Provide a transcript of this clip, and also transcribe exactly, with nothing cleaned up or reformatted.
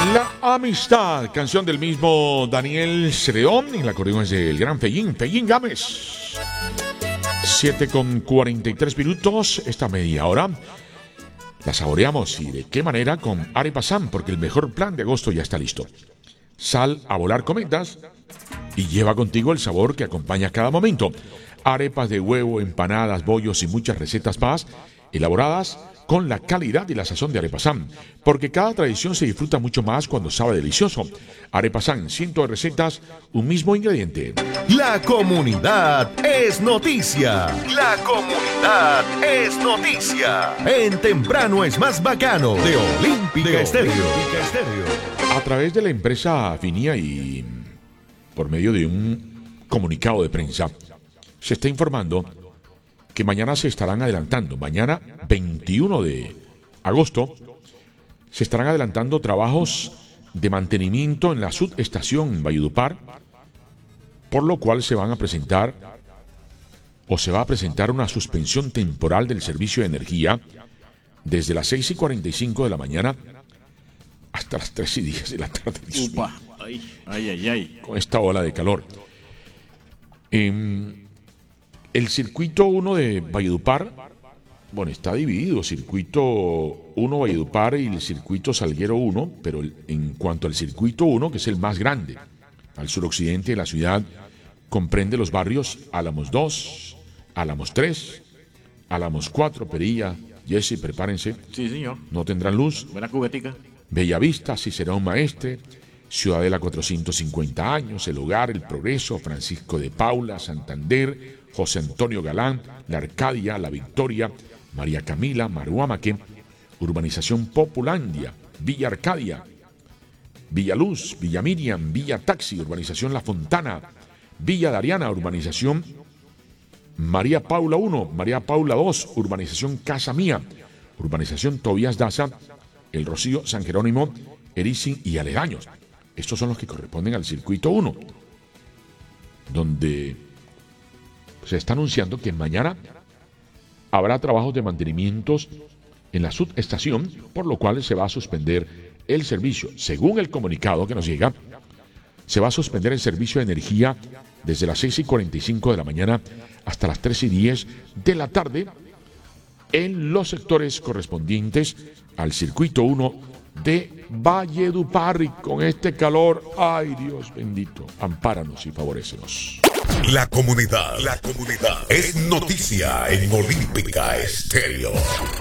La amistad, canción del mismo Daniel Cereón, en la acordeón es del gran Fellín, Fellín Gámez. siete con cuarenta y tres minutos, esta media hora la saboreamos, y de qué manera, con Arepa Sam, porque el mejor plan de agosto ya está listo. Sal a volar cometas y lleva contigo el sabor que acompaña cada momento. Arepas de huevo, empanadas, bollos y muchas recetas más elaboradas con la calidad y la sazón de Arepa Sam, porque cada tradición se disfruta mucho más cuando sabe delicioso. Arepa Sam, cientos de recetas, un mismo ingrediente. La comunidad es noticia. La comunidad es noticia. En Temprano es más bacano de Olímpica Estéreo. A través de la empresa Finia y por medio de un comunicado de prensa, se está informando que mañana se estarán adelantando, mañana veintiuno de agosto, se estarán adelantando trabajos de mantenimiento en la subestación Valledupar, por lo cual se van a presentar o se va a presentar una suspensión temporal del servicio de energía desde las seis y cuarenta y cinco de la mañana hasta las tres y diez de la tarde. Upa. Ay, ay, ay, ay. Con esta ola de calor. Eh, el circuito uno de Valledupar, bueno, está dividido, circuito uno Valledupar y el circuito Salguero uno, pero el, en cuanto al circuito uno, que es el más grande, al suroccidente de la ciudad, comprende los barrios Álamos dos, Álamos tres, Álamos cuatro, Perilla, Jesse, prepárense. Sí, señor. No tendrán luz. Buena cubetica. Bellavista, Cicerón Maestre, Ciudadela cuatrocientos cincuenta años, El Hogar, El Progreso, Francisco de Paula, Santander, José Antonio Galán, La Arcadia, La Victoria, María Camila, Maruamaque, Urbanización Populandia, Villa Arcadia, Villa Luz, Villa Miriam, Villa Taxi, Urbanización La Fontana, Villa Dariana, Urbanización María Paula uno, María Paula dos, Urbanización Casa Mía, Urbanización Tobías Daza, El Rocío, San Jerónimo, Ericin y aledaños. Estos son los que corresponden al circuito uno, donde se está anunciando que mañana habrá trabajos de mantenimientos en la subestación, por lo cual se va a suspender el servicio. Según el comunicado que nos llega, se va a suspender el servicio de energía desde las seis y cuarenta y cinco de la mañana hasta las tres y diez de la tarde en los sectores correspondientes al circuito uno de Valledupar. Y con este calor, ay Dios bendito, ampáranos y favorécenos. La comunidad, la comunidad es noticia en Olímpica Estéreo.